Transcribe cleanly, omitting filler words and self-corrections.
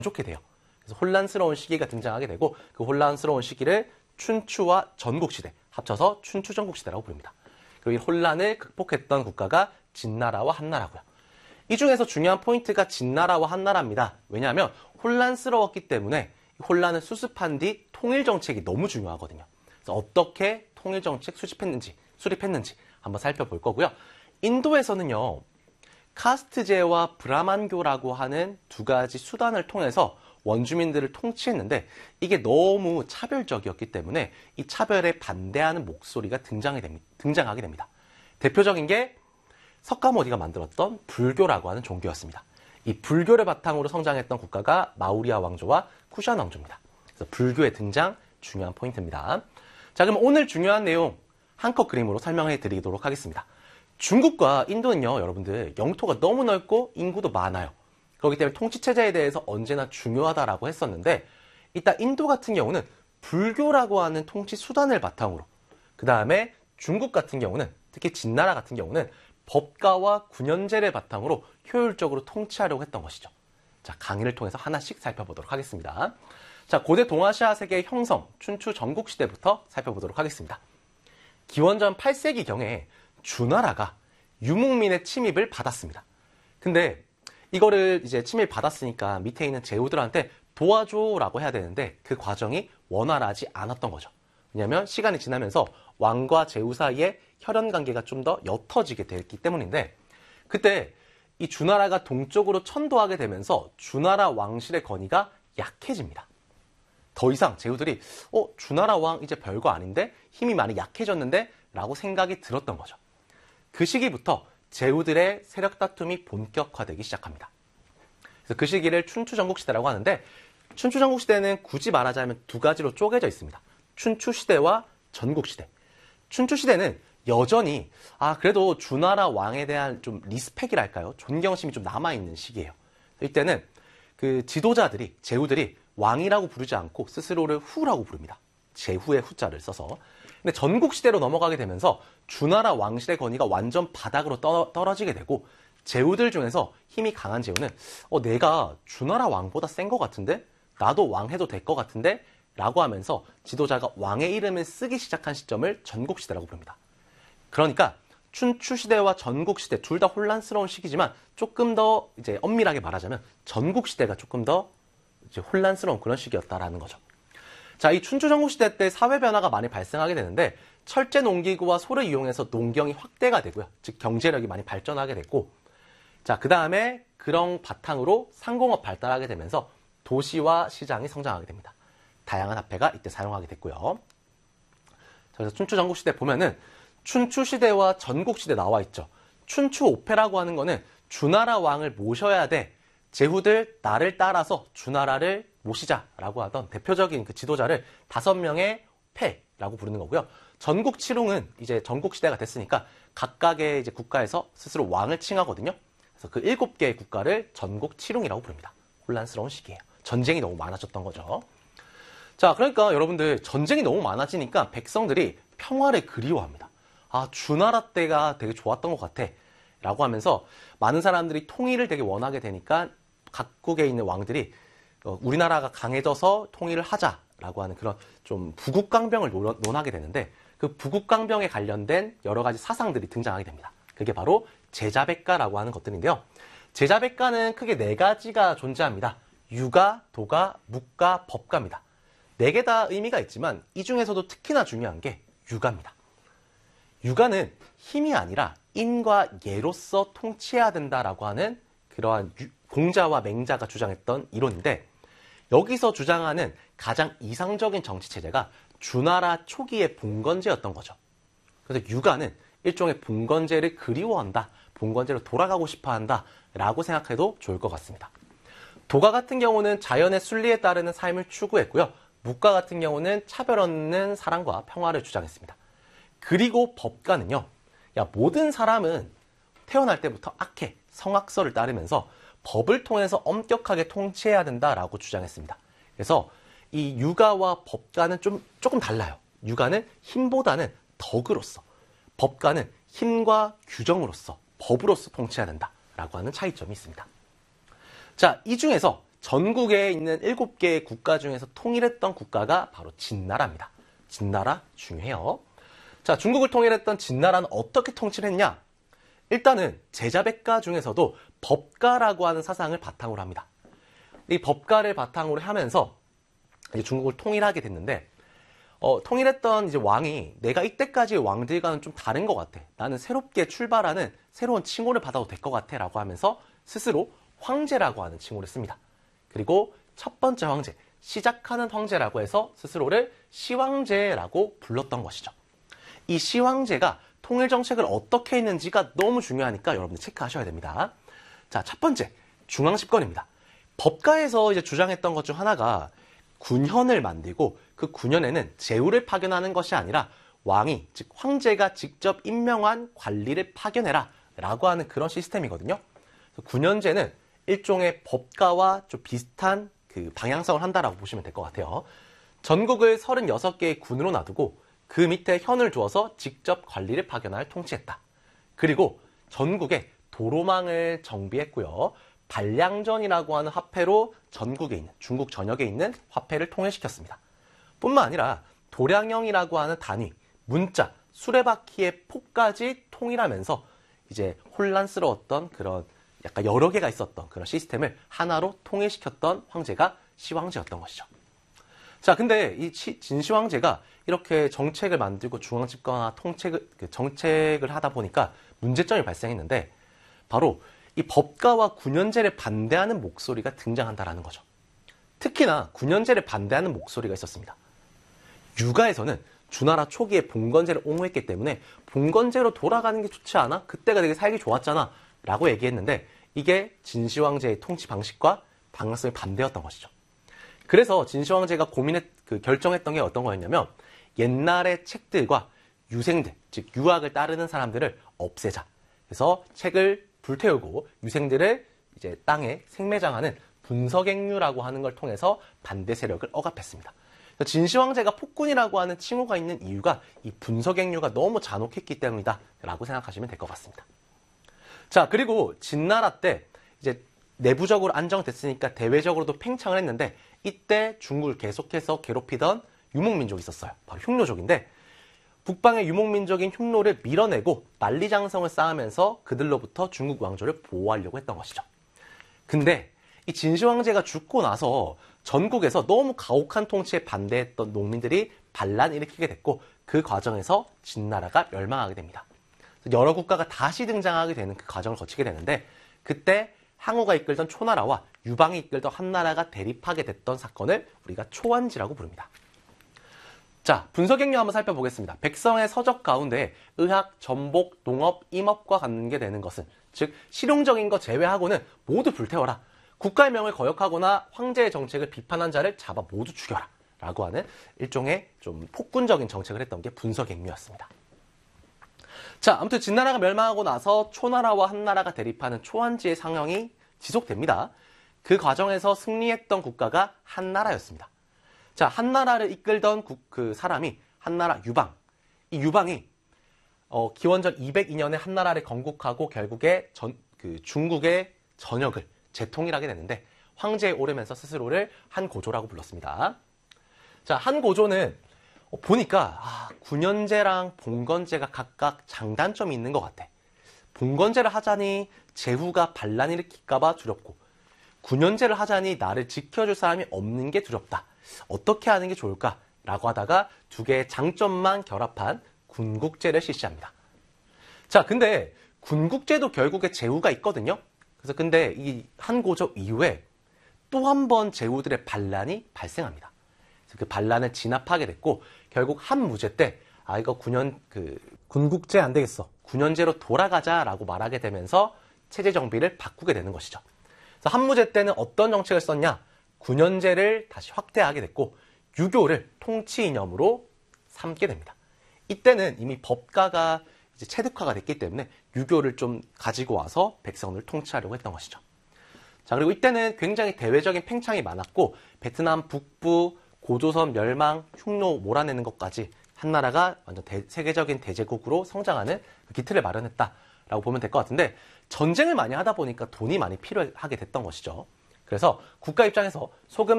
좋게 돼요. 그래서 혼란스러운 시기가 등장하게 되고 그 혼란스러운 시기를 춘추와 전국시대 합쳐서 춘추전국시대라고 부릅니다. 그리고 이 혼란을 극복했던 국가가 진나라와 한나라고요. 이 중에서 중요한 포인트가 진나라와 한나라입니다. 왜냐하면 혼란스러웠기 때문에 혼란을 수습한 뒤 통일정책이 너무 중요하거든요. 그래서 어떻게 통일정책 수립했는지 한번 살펴볼 거고요. 인도에서는요, 카스트제와 브라만교라고 하는 두 가지 수단을 통해서 원주민들을 통치했는데 이게 너무 차별적이었기 때문에 이 차별에 반대하는 목소리가 등장하게 됩니다. 대표적인 게 석가모니가 만들었던 불교라고 하는 종교였습니다. 이 불교를 바탕으로 성장했던 국가가 마우리아 왕조와 쿠샨 왕조입니다. 그래서 불교의 등장 중요한 포인트입니다. 자, 그럼 오늘 중요한 내용 한 컷 그림으로 설명해 드리도록 하겠습니다. 중국과 인도는요, 여러분들 영토가 너무 넓고 인구도 많아요. 그렇기 때문에 통치체제에 대해서 언제나 중요하다라고 했었는데 이따 인도 같은 경우는 불교라고 하는 통치 수단을 바탕으로 그 다음에 중국 같은 경우는 특히 진나라 같은 경우는 법가와 군연제를 바탕으로 효율적으로 통치하려고 했던 것이죠. 자, 강의를 통해서 하나씩 살펴보도록 하겠습니다. 자, 고대 동아시아 세계의 형성, 춘추 전국시대부터 살펴보도록 하겠습니다. 기원전 8세기경에 주나라가 유목민의 침입을 받았습니다. 근데 이거를 이제 침입 받았으니까 밑에 있는 제후들한테 도와줘라고 해야 되는데 그 과정이 원활하지 않았던 거죠. 왜냐하면 시간이 지나면서 왕과 제후 사이에 혈연 관계가 좀 더 옅어지게 됐기 때문인데 그때 이 주나라가 동쪽으로 천도하게 되면서 주나라 왕실의 권위가 약해집니다. 더 이상 제후들이 주나라 왕 이제 별거 아닌데 힘이 많이 약해졌는데 라고 생각이 들었던 거죠. 그 시기부터 제후들의 세력 다툼이 본격화되기 시작합니다. 그래서 그 시기를 춘추전국시대라고 하는데 춘추전국시대는 굳이 말하자면 두 가지로 쪼개져 있습니다. 춘추시대와 전국시대. 춘추시대는 여전히 그래도 주나라 왕에 대한 좀 리스펙이랄까요? 존경심이 좀 남아있는 시기예요. 이때는 그 지도자들이 제후들이 왕이라고 부르지 않고 스스로를 후라고 부릅니다. 제후의 후자를 써서. 근데 전국시대로 넘어가게 되면서 주나라 왕실의 권위가 완전 바닥으로 떨어지게 되고 제후들 중에서 힘이 강한 제후는 내가 주나라 왕보다 센 것 같은데? 나도 왕 해도 될 것 같은데? 라고 하면서 지도자가 왕의 이름을 쓰기 시작한 시점을 전국시대라고 부릅니다. 그러니까 춘추시대와 전국시대 둘 다 혼란스러운 시기지만 조금 더 이제 엄밀하게 말하자면 전국시대가 조금 더 이제 혼란스러운 그런 시기였다라는 거죠. 자, 이 춘추전국시대 때 사회 변화가 많이 발생하게 되는데 철제 농기구와 소를 이용해서 농경이 확대가 되고요. 즉 경제력이 많이 발전하게 됐고 자, 그 다음에 그런 바탕으로 상공업 발달하게 되면서 도시와 시장이 성장하게 됩니다. 다양한 화폐가 이때 사용하게 됐고요. 자, 그래서 춘추전국시대 보면은 춘추시대와 전국시대 나와 있죠. 춘추오패라고 하는 거는 주나라 왕을 모셔야 돼. 제후들 나를 따라서 주나라를 모시자라고 하던 대표적인 그 지도자를 5명의 패라고 부르는 거고요. 전국치룽은 이제 전국시대가 됐으니까 각각의 이제 국가에서 스스로 왕을 칭하거든요. 그래서 그 7개의 국가를 전국치룽이라고 부릅니다. 혼란스러운 시기예요. 전쟁이 너무 많아졌던 거죠. 자, 그러니까 여러분들 전쟁이 너무 많아지니까 백성들이 평화를 그리워합니다. 주나라 때가 되게 좋았던 것 같아 라고 하면서 많은 사람들이 통일을 되게 원하게 되니까 각국에 있는 왕들이 우리나라가 강해져서 통일을 하자라고 하는 그런 좀 부국강병을 논하게 되는데 그 부국강병에 관련된 여러 가지 사상들이 등장하게 됩니다. 그게 바로 제자백가라고 하는 것들인데요. 제자백가는 크게 4가지가 존재합니다. 유가, 도가, 묵가, 법가입니다. 4개 다 의미가 있지만 이 중에서도 특히나 중요한 게 유가입니다. 유가는 힘이 아니라 인과 예로서 통치해야 된다라고 하는 그러한 공자와 맹자가 주장했던 이론인데 여기서 주장하는 가장 이상적인 정치체제가 주나라 초기의 봉건제였던 거죠. 그래서 유가는 일종의 봉건제를 그리워한다, 봉건제로 돌아가고 싶어한다 라고 생각해도 좋을 것 같습니다. 도가 같은 경우는 자연의 순리에 따르는 삶을 추구했고요. 묵가 같은 경우는 차별 없는 사랑과 평화를 주장했습니다. 그리고 법가는요, 모든 사람은 태어날 때부터 악해, 성악설을 따르면서 법을 통해서 엄격하게 통치해야 된다라고 주장했습니다. 그래서 이 유가와 법가는 조금 달라요. 유가는 힘보다는 덕으로서, 법가는 힘과 규정으로서, 법으로서 통치해야 된다라고 하는 차이점이 있습니다. 자, 이 중에서 전국에 있는 7개의 국가 중에서 통일했던 국가가 바로 진나라입니다. 진나라 중요해요. 자, 중국을 통일했던 진나라는 어떻게 통치를 했냐? 일단은 제자백가 중에서도 법가라고 하는 사상을 바탕으로 합니다. 이 법가를 바탕으로 하면서 이제 중국을 통일하게 됐는데, 통일했던 이제 왕이 내가 이때까지의 왕들과는 좀 다른 것 같아. 나는 새롭게 출발하는 새로운 칭호를 받아도 될 것 같아. 라고 하면서 스스로 황제라고 하는 칭호를 씁니다. 그리고 첫 번째 황제, 시작하는 황제라고 해서 스스로를 시황제라고 불렀던 것이죠. 이 시황제가 통일 정책을 어떻게 했는지가 너무 중요하니까 여러분들 체크하셔야 됩니다. 자, 첫 번째, 중앙집권입니다. 법가에서 이제 주장했던 것 중 하나가 군현을 만들고 그 군현에는 제후를 파견하는 것이 아니라 왕이, 즉 황제가 직접 임명한 관리를 파견해라 라고 하는 그런 시스템이거든요. 군현제는 일종의 법가와 좀 비슷한 그 방향성을 한다라고 보시면 될 것 같아요. 전국을 36개의 군으로 놔두고 그 밑에 현을 두어서 직접 관리를 파견할 통치했다. 그리고 전국에 도로망을 정비했고요. 반량전이라고 하는 화폐로 전국에 있는, 중국 전역에 있는 화폐를 통일시켰습니다. 뿐만 아니라 도량형이라고 하는 단위, 문자, 수레바퀴의 포까지 통일하면서 이제 혼란스러웠던 그런 약간 여러 개가 있었던 그런 시스템을 하나로 통일시켰던 황제가 시황제였던 것이죠. 자, 근데 이 진시황제가 이렇게 정책을 만들고 중앙집권화 정책을 하다 보니까 문제점이 발생했는데, 바로 이 법가와 군현제를 반대하는 목소리가 등장한다라는 거죠. 특히나 군현제를 반대하는 목소리가 있었습니다. 유가에서는 주나라 초기에 봉건제를 옹호했기 때문에 봉건제로 돌아가는 게 좋지 않아? 그때가 되게 살기 좋았잖아 라고 얘기했는데, 이게 진시황제의 통치 방식과 방향성이 반대였던 것이죠. 그래서 진시황제가 결정했던 게 어떤 거였냐면, 옛날의 책들과 유생들, 즉 유학을 따르는 사람들을 없애자. 그래서 책을 불태우고 유생들을 이제 땅에 생매장하는 분석행류라고 하는 걸 통해서 반대 세력을 억압했습니다. 진시황제가 폭군이라고 하는 칭호가 있는 이유가 이 분석행류가 너무 잔혹했기 때문이다 라고 생각하시면 될 것 같습니다. 자, 그리고 진나라 때 이제 내부적으로 안정됐으니까 대외적으로도 팽창을 했는데, 이때 중국을 계속해서 괴롭히던 유목민족이 있었어요. 바로 흉노족인데, 북방의 유목민족인 흉노를 밀어내고 만리장성을 쌓으면서 그들로부터 중국 왕조를 보호하려고 했던 것이죠. 근데 이 진시황제가 죽고 나서 전국에서 너무 가혹한 통치에 반대했던 농민들이 반란을 일으키게 됐고, 그 과정에서 진나라가 멸망하게 됩니다. 여러 국가가 다시 등장하게 되는 그 과정을 거치게 되는데, 그때 항우가 이끌던 초나라와 유방이 이끌던 한나라가 대립하게 됐던 사건을 우리가 초원지라고 부릅니다. 자, 분석행류 한번 살펴보겠습니다. 백성의 서적 가운데 의학, 전복, 농업, 임업과 관계되는 것은, 즉 실용적인 거 제외하고는 모두 불태워라. 국가의 명을 거역하거나 황제의 정책을 비판한 자를 잡아 모두 죽여라. 라고 하는 일종의 좀 폭군적인 정책을 했던 게 분석행류였습니다. 자, 아무튼 진나라가 멸망하고 나서 초나라와 한나라가 대립하는 초원지의 상황이 지속됩니다. 그 과정에서 승리했던 국가가 한나라였습니다. 자, 한나라를 이끌던 그 사람이 한나라 유방. 이 유방이 기원전 202년에 한나라를 건국하고 결국에 중국의 전역을 재통일하게 됐는데, 황제에 오르면서 스스로를 한고조라고 불렀습니다. 자, 한고조는 보니까 군현제랑 봉건제가 각각 장단점이 있는 것 같아. 봉건제를 하자니 제후가 반란 일으킬까봐 두렵고, 군현제를 하자니 나를 지켜줄 사람이 없는 게 두렵다. 어떻게 하는 게 좋을까? 라고 하다가 두 개의 장점만 결합한 군국제를 실시합니다. 자, 근데 군국제도 결국에 제후가 있거든요. 그래서 근데 이 한고조 이후에 또 한 번 제후들의 반란이 발생합니다. 그래서 그 반란을 진압하게 됐고, 결국 한무제 때 이거 군국제 안 되겠어. 군현제로 돌아가자라고 말하게 되면서 체제 정비를 바꾸게 되는 것이죠. 그래서 한무제 때는 어떤 정책을 썼냐? 군현제를 다시 확대하게 됐고, 유교를 통치 이념으로 삼게 됩니다. 이때는 이미 법가가 이제 체득화가 됐기 때문에 유교를 좀 가지고 와서 백성을 통치하려고 했던 것이죠. 자, 그리고 이때는 굉장히 대외적인 팽창이 많았고, 베트남 북부, 고조선 멸망, 흉노 몰아내는 것까지 한나라가 완전 세계적인 대제국으로 성장하는 그 기틀을 마련했다라고 보면 될 것 같은데, 전쟁을 많이 하다 보니까 돈이 많이 필요하게 됐던 것이죠. 그래서 국가 입장에서 소금